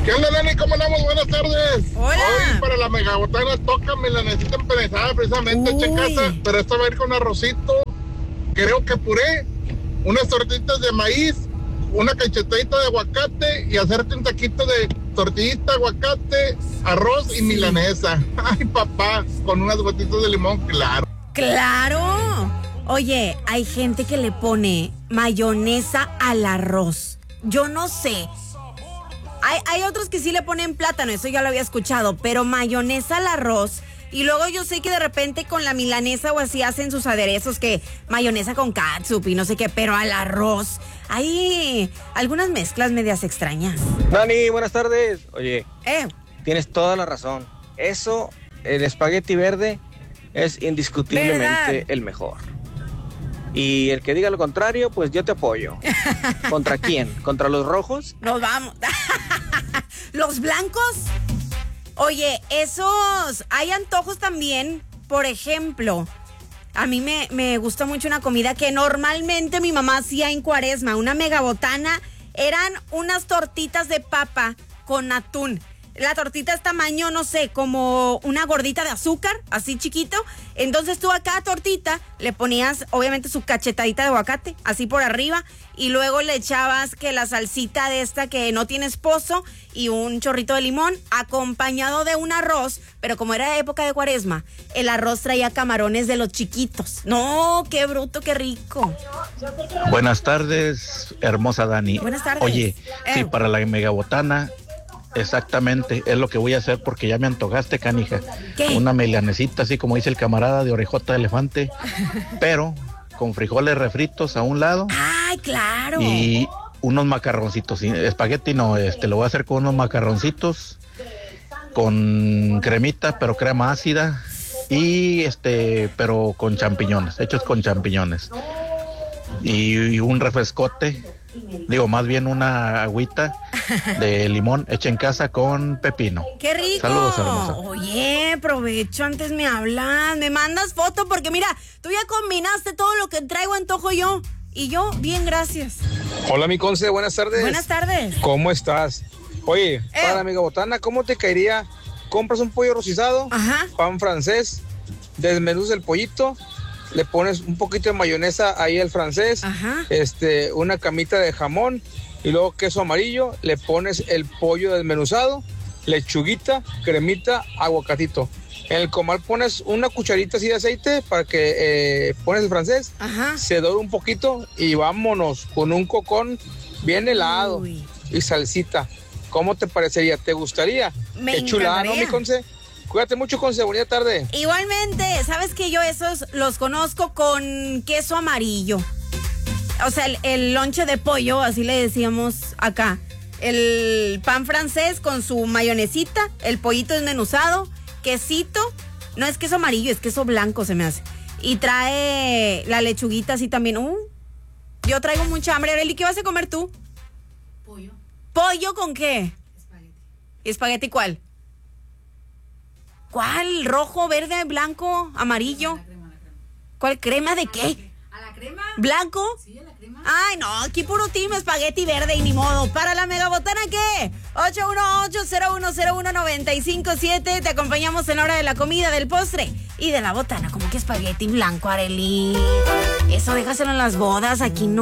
¿Qué onda, Dani? ¿Cómo andamos? Buenas tardes. Hola. Hoy para la megabotana toca milanesita empanizada precisamente hecha en casa, pero esta va a ir con arrocito, creo que puré, unas tortitas de maíz, una cachetadita de aguacate y hacerte un taquito de tortillita, aguacate, arroz y milanesa. Ay, papá, con unas gotitas de limón, claro. ¡Claro! Oye, hay gente que le pone mayonesa al arroz. Yo no sé. Hay otros que sí le ponen plátano, eso ya lo había escuchado, pero mayonesa al arroz. Y luego yo sé que de repente con la milanesa o así hacen sus aderezos, que mayonesa con catsup y no sé qué, pero al arroz. Hay algunas mezclas medias extrañas. Dani, buenas tardes. Oye, tienes toda la razón. Eso, el espagueti verde, es indiscutiblemente ¿verdad? el mejor. Y el que diga lo contrario, pues yo te apoyo. ¿Contra quién? ¿Contra los rojos? Nos vamos. ¿Los blancos? Oye, hay antojos también. Por ejemplo, a mí me gusta mucho una comida que normalmente mi mamá hacía en Cuaresma, una megabotana. Eran unas tortitas de papa con atún. La tortita es tamaño, no sé, como una gordita de azúcar, así chiquito. Entonces tú a cada tortita le ponías, obviamente, su cachetadita de aguacate, así por arriba. Y luego le echabas que la salsita de esta que no tiene esposo y un chorrito de limón, acompañado de un arroz. Pero como era época de Cuaresma, el arroz traía camarones de los chiquitos. No, qué bruto, qué rico. Buenas tardes, hermosa Dani. Buenas tardes. Oye, sí, para la megabotana, exactamente, es lo que voy a hacer porque ya me antojaste, canija. ¿Qué? Una milanesita, así como dice el camarada, de orejota de elefante, pero con frijoles refritos a un lado. ¡Ay, claro! Y unos macarroncitos, espagueti no, lo voy a hacer con unos macarroncitos, con cremita, pero crema ácida, y pero con champiñones, hechos con champiñones. Y un refrescote, digo, más bien una agüita de limón hecha en casa con pepino. ¡Qué rico! Saludos, hermosa. Oye, provecho, antes me hablas, me mandas foto, porque mira, tú ya combinaste todo lo que traigo antojo yo. Y yo, bien, gracias. Hola, mi Conce, buenas tardes. Buenas tardes. ¿Cómo estás? Oye, para la megabotana, ¿cómo te caería? Compras un pollo rostizado, Ajá. pan francés, desmenuzas el pollito, le pones un poquito de mayonesa ahí al francés, Ajá. una camita de jamón y luego queso amarillo, le pones el pollo desmenuzado, lechuguita, cremita, aguacatito. En el comal pones una cucharita así de aceite para que pones el francés, Ajá. se dora un poquito y vámonos con un cocón bien helado. Uy. Y salsita. ¿Cómo te parecería? ¿Te gustaría? Me Qué chulada, ¿no, encantaría. mi Conce? Cuídate mucho, Conce. Bonita tarde. Igualmente, ¿sabes que yo esos los conozco con queso amarillo? O sea, el lonche de pollo, así le decíamos acá. El pan francés con su mayonesita, el pollito desmenuzado, quesito. No es queso amarillo, es queso blanco, se me hace. Y trae la lechuguita así también. Yo traigo mucha hambre. Arely, ¿qué vas a comer tú? Pollo. ¿Pollo con qué? Espagueti. ¿Espagueti cuál? ¿Cuál? ¿Rojo, verde, blanco, amarillo? La crema. ¿Cuál crema de qué? ¿A la crema? ¿Blanco? Sí, a la crema. Ay, no, aquí puro team espagueti verde y ni modo. ¿Para la megabotana qué? 818-0101-957. Te acompañamos en hora de la comida, del postre y de la botana. Como que espagueti blanco, Arely. Eso déjaselo en las bodas, aquí no.